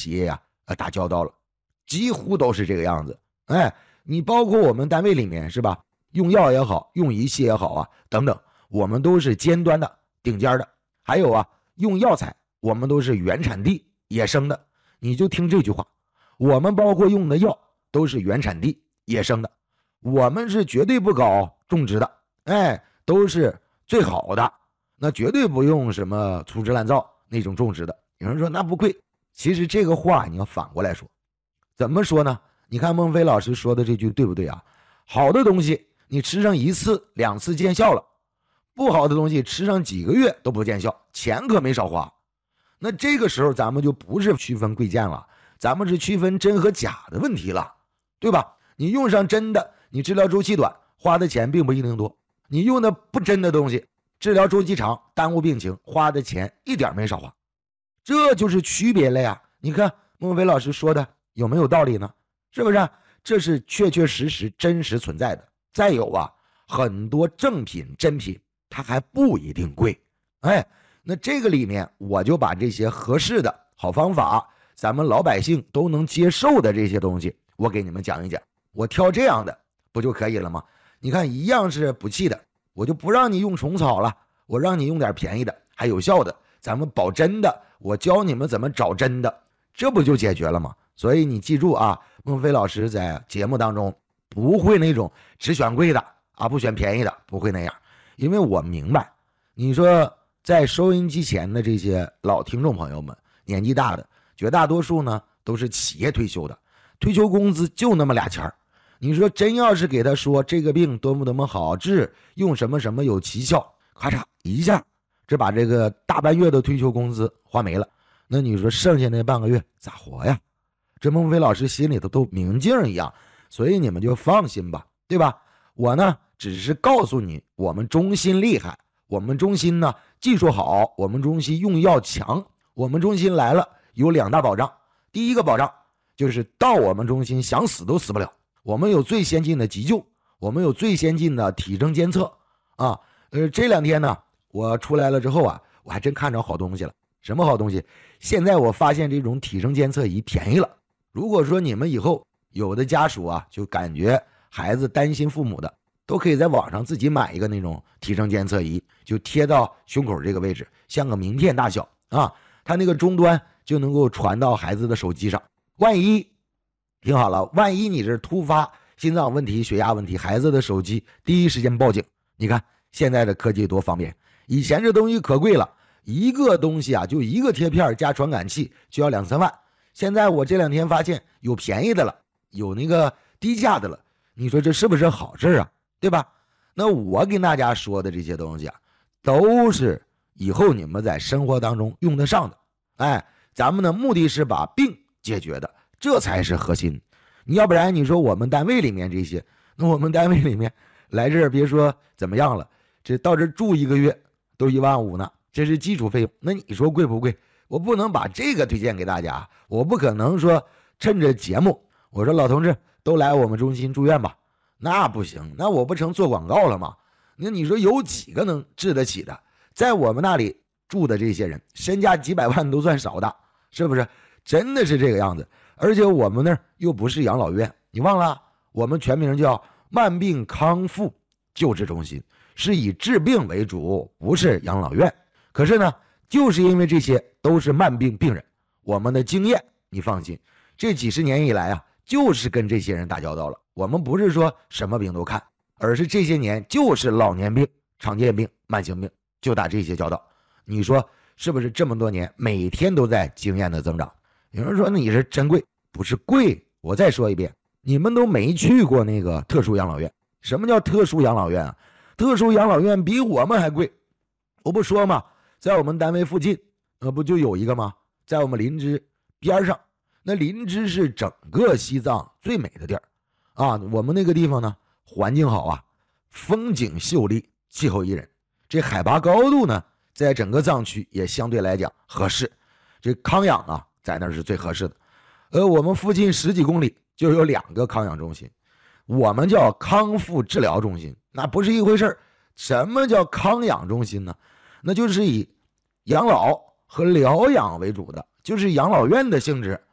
企业呀打交道了，几乎都是这个样子。哎，你包括我们单位里面是吧，用药也好，用仪器也好啊，等等，我们都是尖端的、顶尖的。还有啊，用药材，我们都是原产地野生的。你就听这句话，我们包括用的药都是原产地野生的，我们是绝对不搞种植的，哎，都是最好的，那绝对不用什么粗制滥造那种种植的。有人说那不贵，其实这个话你要反过来说，怎么说呢？你看孟非老师说的这句对不对啊？好的东西你吃上1次2次见效了，不好的东西吃上几个月都不见效，钱可没少花。那这个时候咱们就不是区分贵贱了，咱们是区分真和假的问题了，对吧？你用上真的，你治疗周期短，花的钱并不一定多；你用的不真的东西，治疗周期长，耽误病情，花的钱一点没少花。这就是区别了呀。你看孟非老师说的有没有道理呢？是不是？这是确确实实真实存在的。再有啊，很多正品真品它还不一定贵。哎，那这个里面我就把这些合适的好方法，咱们老百姓都能接受的这些东西，我给你们讲一讲。我挑这样的不就可以了吗？你看一样是补气的，我就不让你用虫草了，我让你用点便宜的还有效的，咱们保真的，我教你们怎么找真的，这不就解决了吗？所以你记住啊，孟非老师在节目当中不会那种只选贵的啊，不选便宜的，不会那样。因为我明白，你说在收音机前的这些老听众朋友们，年纪大的绝大多数呢都是企业退休的，退休工资就那么俩钱儿。你说真要是给他说这个病多么好治，用什么什么有奇效，咔嚓一下这把这个大半月的退休工资花没了，那你说剩下那半个月咋活呀？这孟非老师心里头都明镜一样，所以你们就放心吧，对吧？我呢只是告诉你我们中心厉害，我们中心呢技术好，我们中心用药强，我们中心来了有2大保障。第一个保障就是到我们中心想死都死不了，我们有最先进的急救，我们有最先进的体征监测啊。这2天呢我出来了之后啊，我还真看着好东西了。什么好东西？现在我发现这种体征监测仪便宜了。如果说你们以后有的家属啊，就感觉孩子担心父母的，都可以在网上自己买一个那种体征监测仪，就贴到胸口这个位置，像个名片大小啊，它那个终端就能够传到孩子的手机上。万一听好了，万一你是突发心脏问题、血压问题，孩子的手机第一时间报警。你看现在的科技多方便，以前这东西可贵了，一个东西啊，就一个贴片加传感器就要2-3万。现在我这2天发现有便宜的了，有那个低价的了，你说这是不是好事啊？对吧？那我跟大家说的这些东西啊，都是以后你们在生活当中用得上的。哎，咱们的目的是把病解决的，这才是核心。你要不然你说我们单位里面这些，那我们单位里面来这儿别说怎么样了，这到这住1个月都15000呢，这是基础费用。那你说贵不贵？我不能把这个推荐给大家，我不可能说趁着节目我说老同志都来我们中心住院吧，那不行，那我不成做广告了吗？那你说有几个能治得起的？在我们那里住的这些人身价几百万都算少的，是不是？真的是这个样子。而且我们那儿又不是养老院，你忘了我们全名叫慢病康复救治中心，是以治病为主，不是养老院。可是呢，就是因为这些都是慢病病人，我们的经验你放心，这几十年以来啊，就是跟这些人打交道了。我们不是说什么病都看，而是这些年就是老年病、常见病、慢性病就打这些交道。你说是不是这么多年每天都在经验的增长？有人说你是真贵，不是贵。我再说一遍，你们都没去过那个特殊养老院。什么叫特殊养老院啊？特殊养老院比我们还贵。我不说嘛，在我们单位附近不就有一个吗？在我们林芝边上，那林芝是整个西藏最美的地儿啊。我们那个地方呢，环境好啊，风景秀丽，气候宜人，这海拔高度呢在整个藏区也相对来讲合适，这康养啊在那是最合适的。我们附近10几公里就有2个康养中心，我们叫康复治疗中心，那不是一回事。什么叫康养中心呢？那就是以养老和疗养为主的，就是养老院的性质